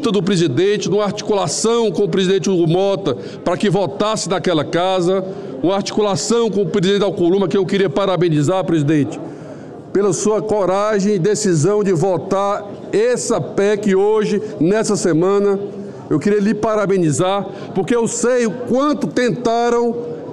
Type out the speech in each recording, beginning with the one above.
luta do presidente, numa articulação com o presidente Hugo Mota para que votasse naquela casa, uma articulação com o presidente Alcolumbre, que eu queria parabenizar, presidente, pela sua coragem e decisão de votar essa PEC hoje, nessa semana. Eu queria lhe parabenizar, porque eu sei o quanto tentaram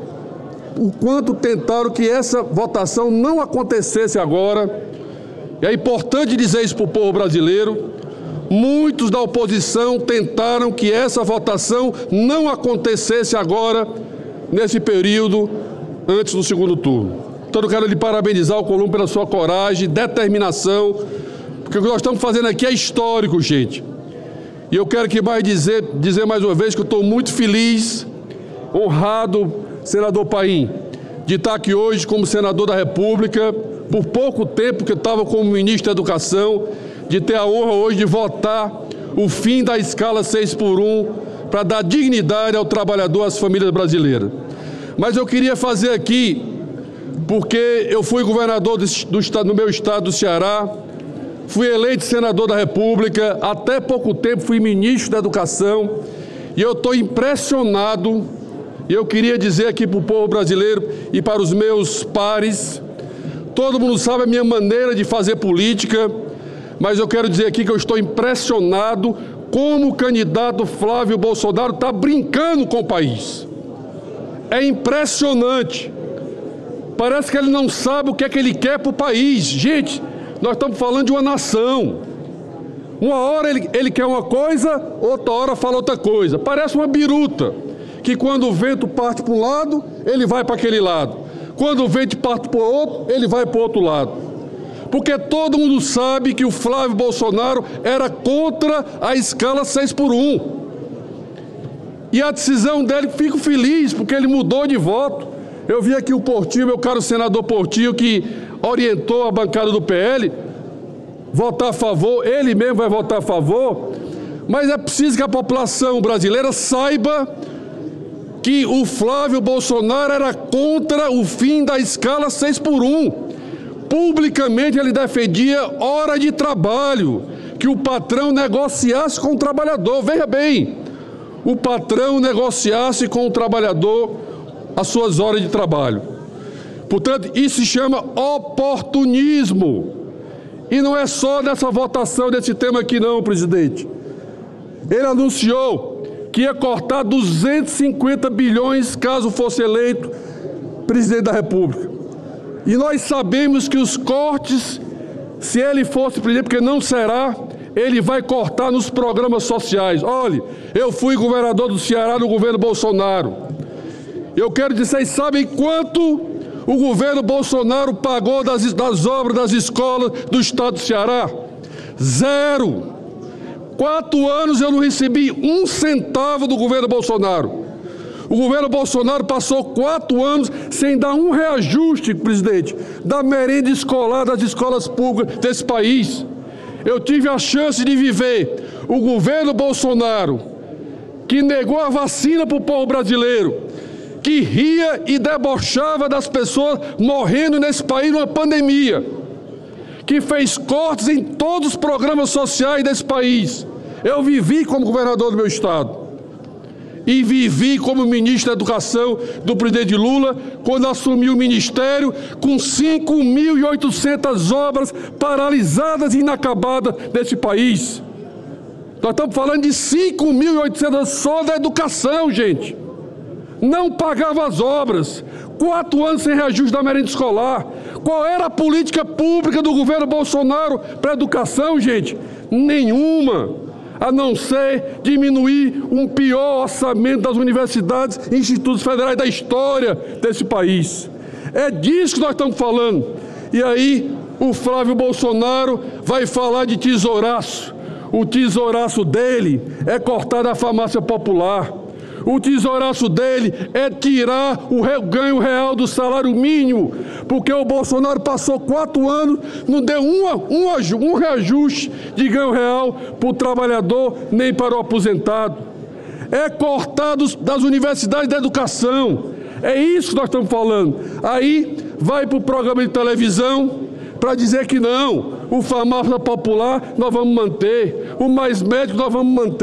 que essa votação não acontecesse agora. E é importante dizer isso para o povo brasileiro. Muitos da oposição tentaram que essa votação não acontecesse agora, nesse período, antes do segundo turno. Então eu quero lhe parabenizar, Alcolumbre, pela sua coragem, determinação, porque o que nós estamos fazendo aqui é histórico, gente. E eu quero dizer mais uma vez que eu estou muito feliz, honrado, senador Paim, de estar aqui hoje como senador da República, por pouco tempo que eu estava como ministro da Educação, de ter a honra hoje de votar o fim da escala 6x1 para dar dignidade ao trabalhador, às famílias brasileiras. Mas eu queria fazer aqui, porque eu fui governador no meu estado do Ceará, fui eleito senador da República, até pouco tempo fui ministro da Educação, e eu estou impressionado, e eu queria dizer aqui para o povo brasileiro e para os meus pares, todo mundo sabe a minha maneira de fazer política, mas eu quero dizer aqui que eu estou impressionado como o candidato Flávio Bolsonaro está brincando com o país. É impressionante. Parece que ele não sabe o que é que ele quer para o país. Gente, nós estamos falando de uma nação. Uma hora ele quer uma coisa, outra hora fala outra coisa. Parece uma biruta, que quando o vento parte para um lado, ele vai para aquele lado. Quando o vento parte para o outro, ele vai para o outro lado. Porque todo mundo sabe que o Flávio Bolsonaro era contra a escala 6x1. E a decisão dele, fico feliz, porque ele mudou de voto. Eu vi aqui o Portinho, meu caro senador Portinho, que orientou a bancada do PL, votar a favor, ele mesmo vai votar a favor, mas é preciso que a população brasileira saiba que o Flávio Bolsonaro era contra o fim da escala 6x1. Publicamente ele defendia hora de trabalho, que o patrão negociasse com o trabalhador. Veja bem, o patrão negociasse com o trabalhador as suas horas de trabalho. Portanto, isso se chama oportunismo. E não é só nessa votação desse tema aqui não, presidente. Ele anunciou que ia cortar 250 bilhões caso fosse eleito presidente da República. E nós sabemos que os cortes, se ele fosse presidente, porque não será, ele vai cortar nos programas sociais. Olha, eu fui governador do Ceará no governo Bolsonaro. Eu quero dizer, vocês sabem quanto o governo Bolsonaro pagou das obras das escolas do estado do Ceará? 0. 4 anos eu não recebi 1 centavo do governo Bolsonaro. O governo Bolsonaro passou 4 anos sem dar um reajuste, presidente, da merenda escolar das escolas públicas desse país. Eu tive a chance de viver o governo Bolsonaro, que negou a vacina para o povo brasileiro, que ria e debochava das pessoas morrendo nesse país numa pandemia, que fez cortes em todos os programas sociais desse país. Eu vivi como governador do meu estado e vivi como ministro da Educação do presidente Lula, quando assumiu o ministério com 5.800 obras paralisadas e inacabadas desse país. Nós estamos falando de 5.800 só da educação, gente. Não pagava as obras, 4 anos sem reajuste da merenda escolar. Qual era a política pública do governo Bolsonaro para a educação, gente? Nenhuma, a não ser diminuir um pior orçamento das universidades e institutos federais da história desse país. É disso que nós estamos falando. E aí o Flávio Bolsonaro vai falar de tesouraço. O tesouraço dele é cortar da farmácia popular. O tesouraço dele é tirar o ganho real do salário mínimo, porque o Bolsonaro passou 4 anos, não deu um reajuste de ganho real para o trabalhador nem para o aposentado. É cortar das universidades da educação. É isso que nós estamos falando. Aí vai para o programa de televisão para dizer que não, o farmácia popular nós vamos manter, o Mais Médico nós vamos manter.